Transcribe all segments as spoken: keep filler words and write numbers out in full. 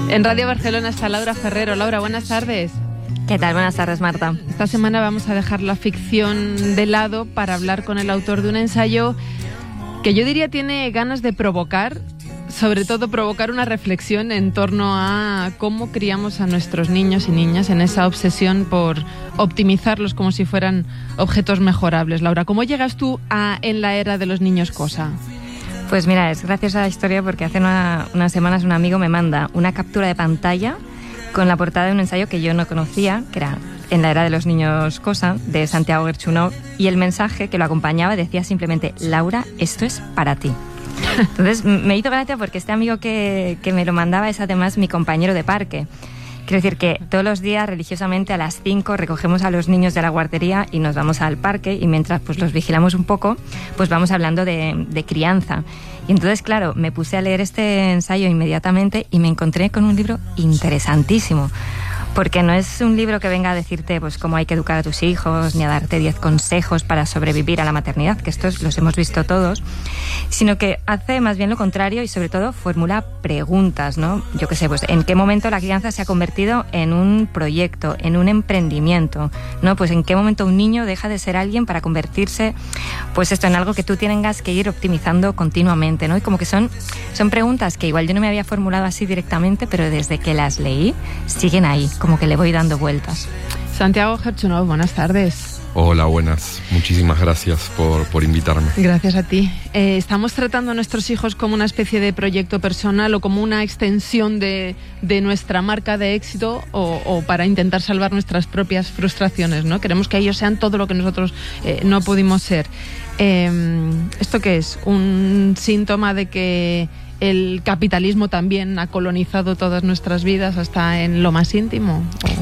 En Radio Barcelona está Laura Ferrero. Laura, buenas tardes. ¿Qué tal? Buenas tardes, Marta. Esta semana vamos a dejar la ficción de lado para hablar con el autor de un ensayo que yo diría tiene ganas de provocar, sobre todo provocar una reflexión en torno a cómo criamos a nuestros niños y niñas en esa obsesión por optimizarlos como si fueran objetos mejorables. Laura, ¿cómo llegas tú a En la era de los niños cosa? Pues mira, es graciosa la historia porque hace una, unas semanas un amigo me manda una captura de pantalla con la portada de un ensayo que yo no conocía, que era En la era de los niños cosa, de Santiago Gerchunov, y el mensaje que lo acompañaba decía simplemente: Laura, esto es para ti. Entonces me hizo gracia porque este amigo que, que me lo mandaba es además mi compañero de parque. Quiero decir que todos los días religiosamente a las cinco recogemos a los niños de la guardería y nos vamos al parque, y mientras pues los vigilamos un poco, pues vamos hablando de, de crianza. Y entonces, claro, me puse a leer este ensayo inmediatamente y me encontré con un libro interesantísimo. Porque no es un libro que venga a decirte pues cómo hay que educar a tus hijos, ni a darte diez consejos para sobrevivir a la maternidad, que estos los hemos visto todos, sino que hace más bien lo contrario y sobre todo formula preguntas, ¿no? Yo qué sé, pues en qué momento la crianza se ha convertido en un proyecto, en un emprendimiento, ¿no? Pues en qué momento un niño deja de ser alguien para convertirse, pues esto, en algo que tú tengas que ir optimizando continuamente, ¿no? Y como que son, son preguntas que igual yo no me había formulado así directamente, pero desde que las leí siguen ahí, como que le voy dando vueltas. Santiago Gerchunov, buenas tardes. Hola, buenas. Muchísimas gracias por, por invitarme. Gracias a ti. Eh, ¿Estamos tratando a nuestros hijos como una especie de proyecto personal o como una extensión de, de nuestra marca de éxito o, o para intentar salvar nuestras propias frustraciones, ¿no? Queremos que ellos sean todo lo que nosotros eh, no pudimos ser. Eh, ¿Esto qué es? ¿Un síntoma de que el capitalismo también ha colonizado todas nuestras vidas hasta en lo más íntimo?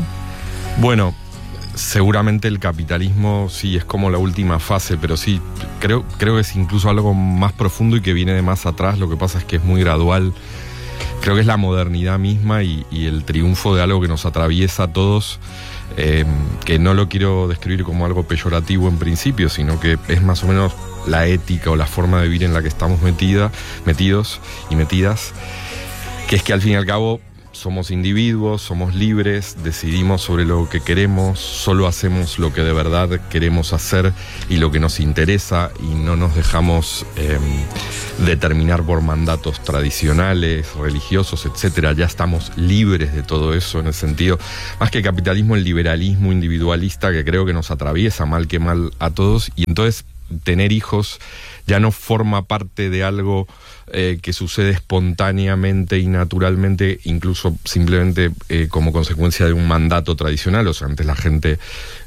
¿O? Bueno, seguramente el capitalismo sí es como la última fase, pero sí, creo, creo que es incluso algo más profundo y que viene de más atrás. Lo que pasa es que es muy gradual. Creo que es la modernidad misma y, y el triunfo de algo que nos atraviesa a todos, eh, que no lo quiero describir como algo peyorativo en principio, sino que es más o menos la ética o la forma de vivir en la que estamos metida, metidos y metidas, que es que al fin y al cabo somos individuos, somos libres, decidimos sobre lo que queremos, solo hacemos lo que de verdad queremos hacer y lo que nos interesa, y no nos dejamos eh, determinar por mandatos tradicionales, religiosos, etcétera. Ya estamos libres de todo eso, en el sentido, más que capitalismo, el liberalismo individualista que creo que nos atraviesa mal que mal a todos, y entonces tener hijos ya no forma parte de algo eh, que sucede espontáneamente y naturalmente, incluso simplemente eh, como consecuencia de un mandato tradicional. O sea, antes la gente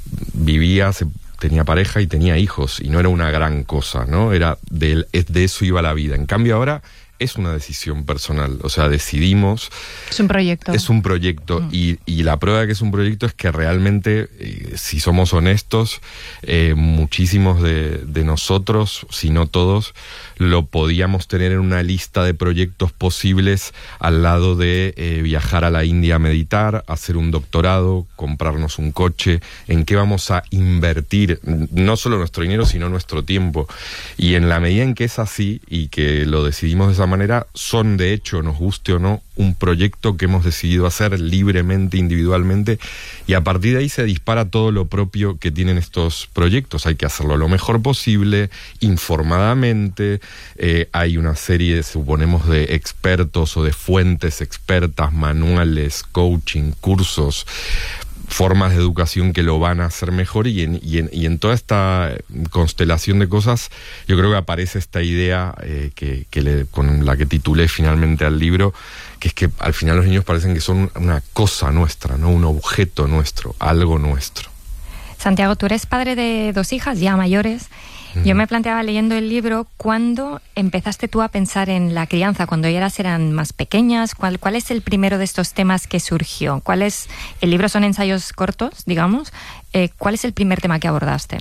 vivía, se, tenía pareja y tenía hijos, y no era una gran cosa, ¿no? Era de, de eso iba la vida. En cambio ahora es una decisión personal, o sea, decidimos... Es un proyecto. Es un proyecto, mm. y, y la prueba de que es un proyecto es que realmente, eh, si somos honestos, eh, muchísimos de, de nosotros, si no todos, lo podíamos tener en una lista de proyectos posibles al lado de eh, viajar a la India a meditar, hacer un doctorado, comprarnos un coche, en qué vamos a invertir, no solo nuestro dinero, sino nuestro tiempo. Y en la medida en que es así, y que lo decidimos de esa manera, son de hecho, nos guste o no, un proyecto que hemos decidido hacer libremente, individualmente, y a partir de ahí se dispara todo lo propio que tienen estos proyectos. Hay que hacerlo lo mejor posible, informadamente, eh, hay una serie, suponemos, de expertos o de fuentes expertas, manuales, coaching, cursos, formas de educación que lo van a hacer mejor, y en, y en, y en toda esta constelación de cosas yo creo que aparece esta idea eh, que, que le, con la que titulé finalmente al libro, que es que al final los niños parecen que son una cosa nuestra, ¿no? Un objeto nuestro, algo nuestro. Santiago, tú eres padre de dos hijas ya mayores. Yo me planteaba leyendo el libro, ¿cuándo empezaste tú a pensar en la crianza? ¿Cuando ellas eran más pequeñas? ¿Cuál, cuál es el primero de estos temas que surgió? ¿Cuál es, el libro son ensayos cortos, digamos. Eh, ¿Cuál es el primer tema que abordaste?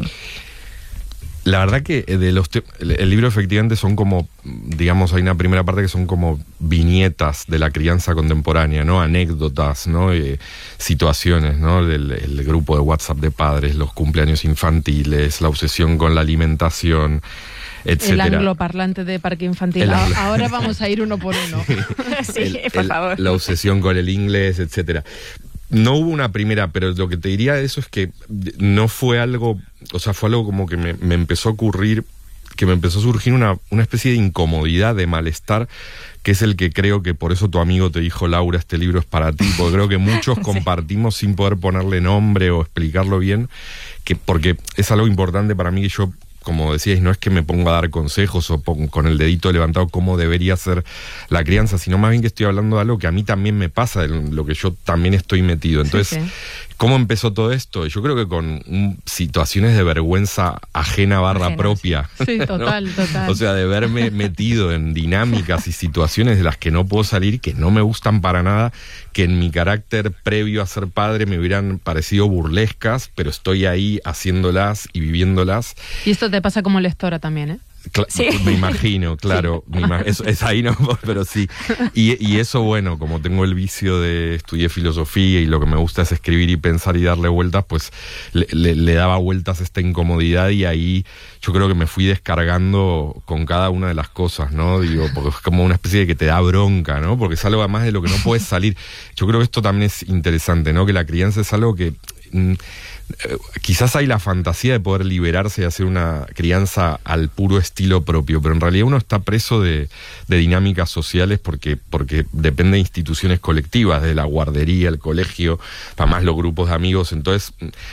La verdad que de los te- el libro efectivamente son como, digamos, hay una primera parte que son como viñetas de la crianza contemporánea, ¿no? Anécdotas, ¿no? Eh, situaciones, ¿no? El, el grupo de WhatsApp de padres, los cumpleaños infantiles, la obsesión con la alimentación, etcétera. El angloparlante de Parque Infantil. El anglo... Ahora vamos a ir uno por uno. Sí, el, por el, favor. La obsesión con el inglés, etcétera. No hubo una primera, pero lo que te diría de eso es que no fue algo, o sea, fue algo como que me, me empezó a ocurrir, que me empezó a surgir una, una especie de incomodidad, de malestar, que es el que creo que por eso tu amigo te dijo, Laura, este libro es para ti, porque creo que muchos sí. compartimos sin poder ponerle nombre o explicarlo bien, que porque es algo importante para mí que yo, como decíais, no es que me ponga a dar consejos o pongo con el dedito levantado cómo debería ser la crianza, sino más bien que estoy hablando de algo que a mí también me pasa, en lo que yo también estoy metido. Entonces, sí, sí. ¿Cómo empezó todo esto? Yo creo que con un, situaciones de vergüenza ajena barra ajena, propia. Sí, sí total, ¿no? total. O sea, de verme metido en dinámicas y situaciones de las que no puedo salir, que no me gustan para nada, que en mi carácter previo a ser padre me hubieran parecido burlescas, pero estoy ahí haciéndolas y viviéndolas. Y esto te pasa como lectora también, ¿eh? Cla sí. Me imagino, claro, sí. me ima es, es ahí no, pero sí. Y, y eso, bueno, como tengo el vicio de estudiar filosofía y lo que me gusta es escribir y pensar y darle vueltas, pues le, le, le daba vueltas a esta incomodidad y ahí yo creo que me fui descargando con cada una de las cosas, ¿no? Digo, porque es como una especie de que te da bronca, ¿no? Porque es algo además de lo que no puedes salir. Yo creo que esto también es interesante, ¿no? Que la crianza es algo que... Mm, quizás hay la fantasía de poder liberarse y hacer una crianza al puro estilo propio, pero en realidad uno está preso de, de dinámicas sociales porque, porque depende de instituciones colectivas, de la guardería, el colegio, además los grupos de amigos, entonces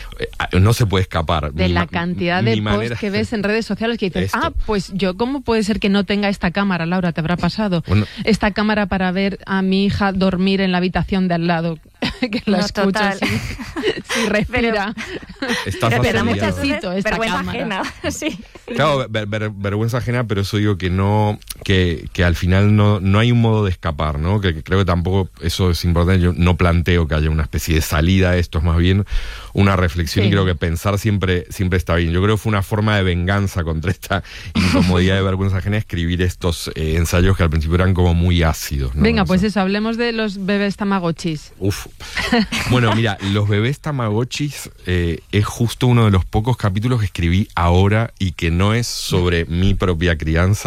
no se puede escapar. De mi, la cantidad de posts manera... que ves en redes sociales que dices, Esto. ah, pues yo, ¿cómo puede ser que no tenga esta cámara, Laura? ¿Te habrá pasado? Bueno, esta cámara para ver a mi hija dormir en la habitación de al lado, que la no, escucho si, si respira. Está pero necesito esta vergüenza cámara. Ajena. Sí. Claro, ver, ver, vergüenza ajena, pero eso digo que no, que, que al final no, no hay un modo de escapar, ¿no? Que, que creo que tampoco eso es importante. Yo no planteo que haya una especie de salida a esto, es más bien una reflexión sí. y creo que pensar siempre, siempre está bien. Yo creo que fue una forma de venganza contra esta incomodidad de vergüenza ajena escribir estos eh, ensayos que al principio eran como muy ácidos, ¿no? Venga, o pues sea, eso, hablemos de los bebés tamagotchis. Uf. Bueno, mira, los bebés tamagotchis eh, es justo uno de los pocos capítulos que escribí ahora y que no es sobre mi propia crianza,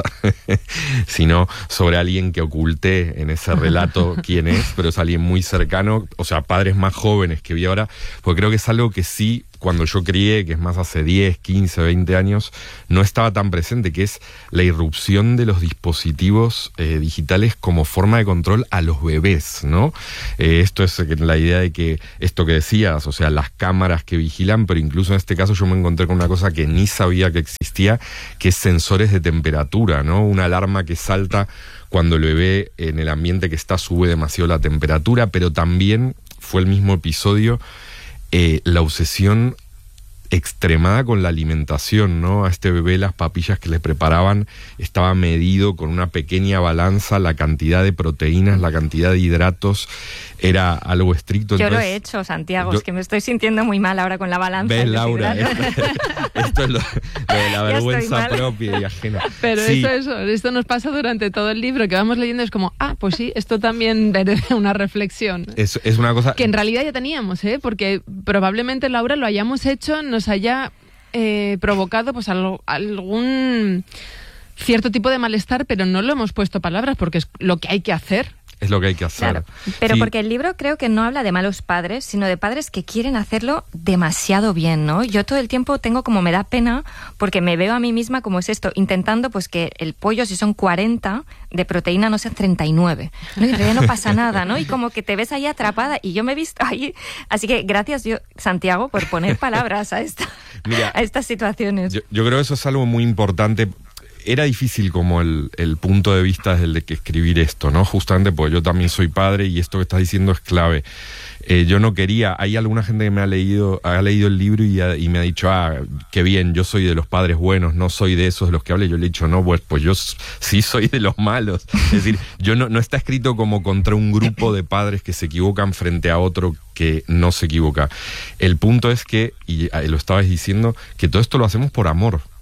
sino sobre alguien que oculté en ese relato quién es, pero es alguien muy cercano, o sea, padres más jóvenes que vi ahora, porque creo que es algo que sí, cuando yo crié, que es más hace diez, quince, veinte años, no estaba tan presente, que es la irrupción de los dispositivos eh, digitales como forma de control a los bebés, ¿no? Eh, esto es la idea de que, esto que decías, o sea, las cámaras que vigilan, pero incluso en este caso yo me encontré con una cosa que ni sabía que existía, que es sensores de temperatura, ¿no? Una alarma que salta cuando el bebé en el ambiente que está sube demasiado la temperatura, pero también fue el mismo episodio Eh, la obsesión extremada con la alimentación, ¿no? A este bebé las papillas que le preparaban estaba medido con una pequeña balanza, la cantidad de proteínas, la cantidad de hidratos, era algo estricto. Yo entonces, lo he hecho, Santiago, yo, es que me estoy sintiendo muy mal ahora con la balanza. ¿Ves, Laura? Esto, esto es lo, lo de la vergüenza propia y ajena. Pero sí. eso, eso, esto nos pasa durante todo el libro, que vamos leyendo, es como, ah, pues sí, esto también merece una reflexión. Es, es una cosa... Que en realidad ya teníamos, ¿eh? Porque probablemente, Laura, lo hayamos hecho, nos haya eh, provocado pues algo, algún cierto tipo de malestar, pero no lo hemos puesto palabras porque es lo que hay que hacer. Es lo que hay que hacer. Claro, pero sí. porque el libro creo que no habla de malos padres, sino de padres que quieren hacerlo demasiado bien, ¿no? Yo todo el tiempo tengo como, me da pena, porque me veo a mí misma como es esto, intentando pues que el pollo, si son cuarenta, de proteína no sean treinta y nueve, ¿no? Y en realidad no pasa nada, ¿no? Y como que te ves ahí atrapada, y yo me he visto ahí. Así que gracias, yo, Santiago, por poner palabras a, esta, Mira, a estas situaciones. Yo, yo creo que eso es algo muy importante. Era difícil como el, el punto de vista desde el de que escribir esto, ¿no? Justamente porque yo también soy padre y esto que estás diciendo es clave. Eh, yo no quería, hay alguna gente que me ha leído, ha leído el libro y, ha, y me ha dicho, ah, qué bien, yo soy de los padres buenos, no soy de esos de los que habla. Yo le he dicho, no, pues, pues yo sí soy de los malos. Es decir, yo no, no está escrito como contra un grupo de padres que se equivocan frente a otro que no se equivoca. El punto es que, y lo estabas diciendo, que todo esto lo hacemos por amor.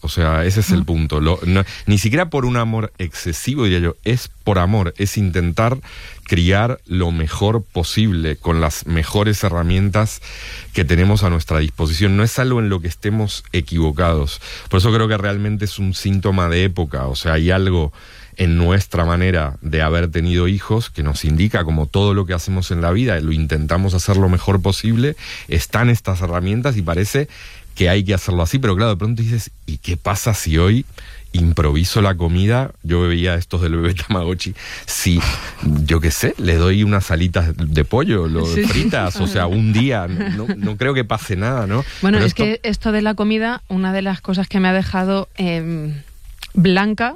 O sea, ese es el punto. Lo, no, ni siquiera por un amor excesivo, diría yo, es por amor, es intentar criar lo mejor posible, con las mejores herramientas que tenemos a nuestra disposición. No es algo en lo que estemos equivocados. Por eso creo que realmente es un síntoma de época. O sea, hay algo en nuestra manera de haber tenido hijos que nos indica, como todo lo que hacemos en la vida, lo intentamos hacer lo mejor posible, están estas herramientas y parece que hay que hacerlo así, pero claro, de pronto dices, ¿y qué pasa si hoy improviso la comida? Yo veía estos del bebé Tamagotchi, si, yo qué sé, le doy unas alitas de pollo, lo sí, fritas, sí. o sea, un día, no, no creo que pase nada, ¿no? Bueno, pero es esto... que esto de la comida, una de las cosas que me ha dejado eh, blanca,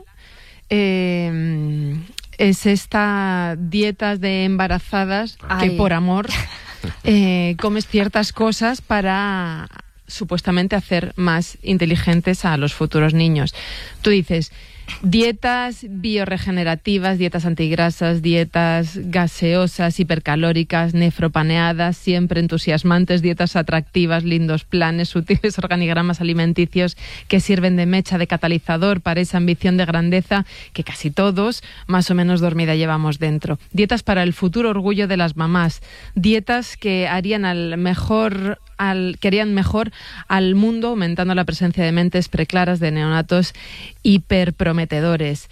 eh, es esta dietas de embarazadas Ay. que por amor eh, comes ciertas cosas para supuestamente hacer más inteligentes a los futuros niños. Tú dices, dietas bioregenerativas, dietas antigrasas, dietas gaseosas, hipercalóricas, nefropaneadas, siempre entusiasmantes, dietas atractivas, lindos planes, sutiles organigramas alimenticios que sirven de mecha, de catalizador para esa ambición de grandeza que casi todos más o menos dormida llevamos dentro. Dietas para el futuro orgullo de las mamás, dietas que harían al mejor... Al, que harían mejor al mundo, aumentando la presencia de mentes preclaras de neonatos hiperprometedores.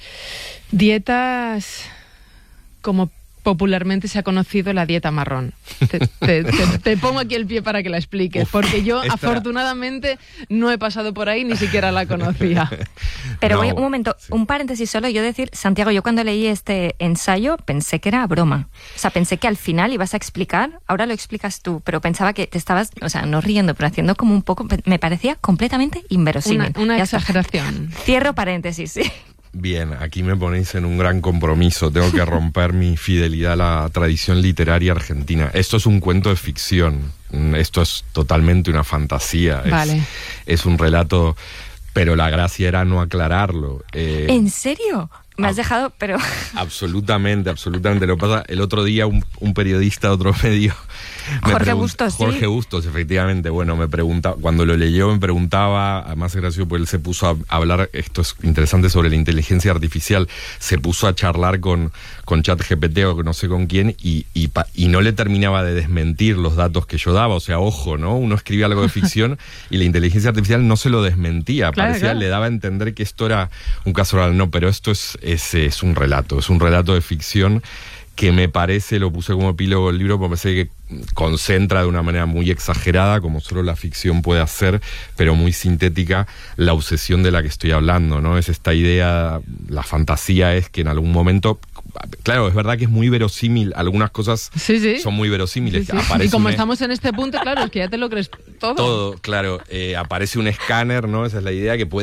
Dietas como popularmente se ha conocido la dieta marrón. Te, te, te, te pongo aquí el pie para que la expliques, Uf, porque yo esta... afortunadamente no he pasado por ahí, ni siquiera la conocía. Pero No, voy, un momento, sí. un paréntesis solo, yo decir, Santiago, yo cuando leí este ensayo pensé que era broma. O sea, pensé que al final ibas a explicar, ahora lo explicas tú, pero pensaba que te estabas, o sea, no riendo, pero haciendo como un poco, me parecía completamente inverosímil. Una, una Ya está. exageración. Cierro paréntesis, sí. Bien, aquí me ponéis en un gran compromiso. Tengo que romper mi fidelidad a la tradición literaria argentina. Esto es un cuento de ficción. Esto es totalmente una fantasía. Vale. Es, es un relato, pero la gracia era no aclararlo. Eh, ¿En serio? Me has ah, dejado, pero... Absolutamente, absolutamente. Lo que pasa, el otro día un, un periodista de otro medio... me Jorge pregun- Bustos, sí. Jorge Bustos, efectivamente. Bueno, me pregunta, cuando lo leyó me preguntaba, además es gracioso porque él se puso a hablar, esto es interesante, sobre la inteligencia artificial, se puso a charlar con, con ChatGPT o no sé con quién y, y, pa, y no le terminaba de desmentir los datos que yo daba. O sea, ojo, ¿no? Uno escribía algo de ficción y la inteligencia artificial no se lo desmentía. Claro, Parecía, claro. le daba a entender que esto era un caso real. No, pero esto es, es, es un relato, es un relato de ficción que me parece, lo puse como epílogo del libro, porque me parece que concentra de una manera muy exagerada, como solo la ficción puede hacer, pero muy sintética, la obsesión de la que estoy hablando, ¿no? Es esta idea, la fantasía es que en algún momento, claro, es verdad que es muy verosímil, algunas cosas Sí, sí. son muy verosímiles. Sí, sí. Aparece Y como un- estamos en este punto, claro, es que ya te lo crees todo. todo, claro, eh, aparece un escáner, ¿no? Esa es la idea, que puede